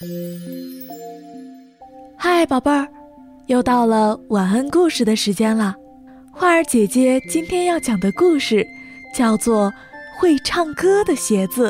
嗨，宝贝儿，又到了晚安故事的时间了。花儿姐姐今天要讲的故事叫做会唱歌的鞋子。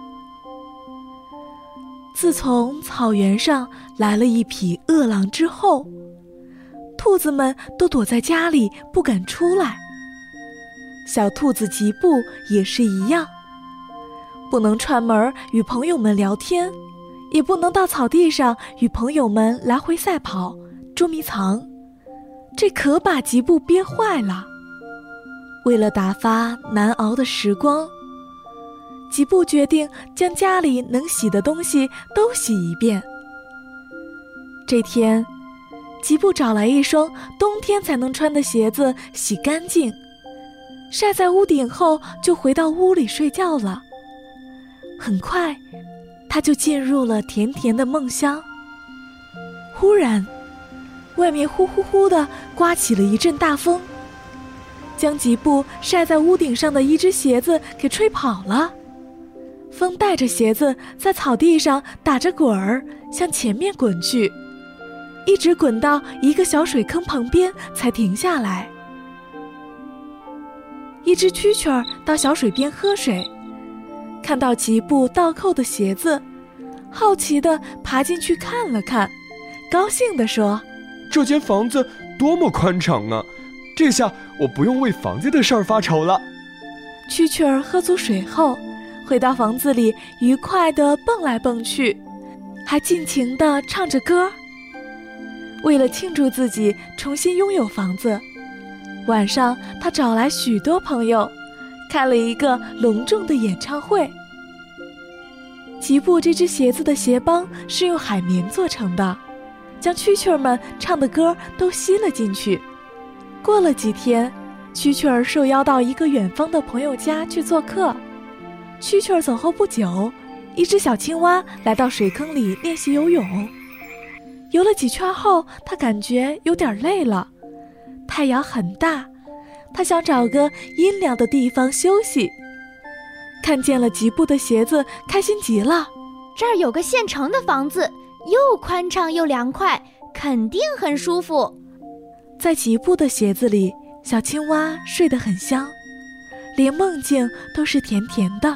自从草原上来了一匹饿狼之后，兔子们都躲在家里不敢出来。小兔子吉布也是一样，不能串门与朋友们聊天，也不能到草地上与朋友们来回赛跑、捉迷藏，这可把吉布憋坏了。为了打发难熬的时光，吉布决定将家里能洗的东西都洗一遍。这天，吉布找来一双冬天才能穿的鞋子洗干净，晒在屋顶后就回到屋里睡觉了。很快，他就进入了甜甜的梦乡。忽然，外面呼呼呼地刮起了一阵大风，将吉布晒在屋顶上的一只鞋子给吹跑了。风带着鞋子在草地上打着滚儿，向前面滚去，一直滚到一个小水坑旁边才停下来。一只蛐蛐儿到小水边喝水，看到吉布倒扣的鞋子，好奇地爬进去看了看，高兴地说： 这间房子多么宽敞啊，这下我不用为房子的事儿发愁了。 蛐蛐儿喝足水后，回到房子里愉快地蹦来蹦去，还尽情地唱着歌。为了庆祝自己重新拥有房子，晚上他找来许多朋友，开了一个隆重的演唱会。吉布这只鞋子的鞋帮是用海绵做成的，将蛐蛐儿们唱的歌都吸了进去。过了几天，蛐蛐儿受邀到一个远方的朋友家去做客。蛐蛐儿走后不久，一只小青蛙来到水坑里练习游泳。游了几圈后，它感觉有点累了。太阳很大，它想找个阴凉的地方休息。看见了吉布的鞋子，开心极了。 这儿有个现成的房子，又宽敞又凉快，肯定很舒服。 在吉布的鞋子里，小青蛙睡得很香，连梦境都是甜甜的。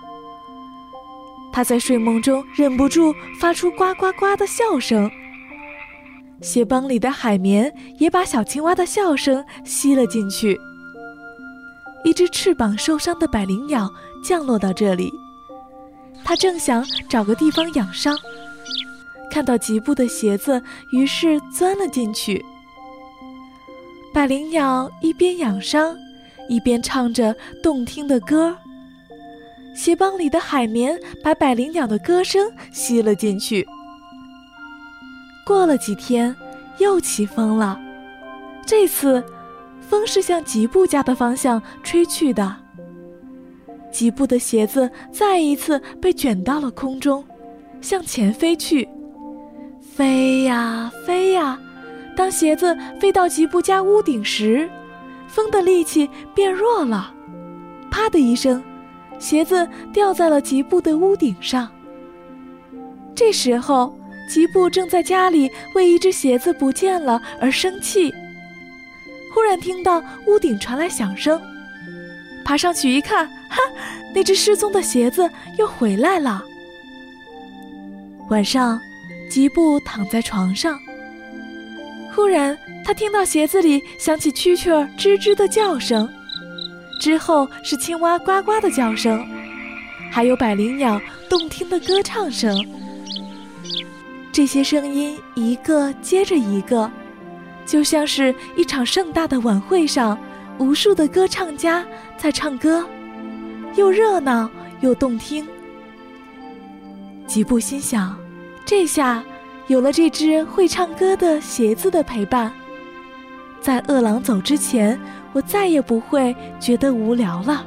它在睡梦中忍不住发出呱呱呱的笑声，鞋帮里的海绵也把小青蛙的笑声吸了进去。一只翅膀受伤的百灵鸟降落到这里，它正想找个地方养伤，看到吉布的鞋子，于是钻了进去。百灵鸟一边养伤，一边唱着动听的歌。鞋帮里的海绵把百灵鸟的歌声吸了进去。过了几天，又起风了，这次风是向吉布家的方向吹去的。吉布的鞋子再一次被卷到了空中，向前飞去。飞呀飞呀，当鞋子飞到吉布家屋顶时，风的力气变弱了，啪的一声，鞋子掉在了吉布的屋顶上。这时候，吉布正在家里为一只鞋子不见了而生气。忽然听到屋顶传来响声，爬上去一看，哈，那只失踪的鞋子又回来了。晚上，吉布躺在床上，忽然他听到鞋子里响起蛐蛐儿吱吱的叫声，之后是青蛙呱呱的叫声，还有百灵鸟动听的歌唱声。这些声音一个接着一个，就像是一场盛大的晚会上，无数的歌唱家在唱歌，又热闹又动听。吉布心想，这下有了这只会唱歌的鞋子的陪伴，在饿狼走之前，我再也不会觉得无聊了。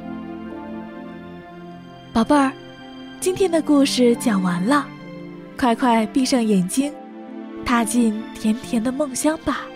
宝贝儿，今天的故事讲完了，快快闭上眼睛，踏进甜甜的梦乡吧。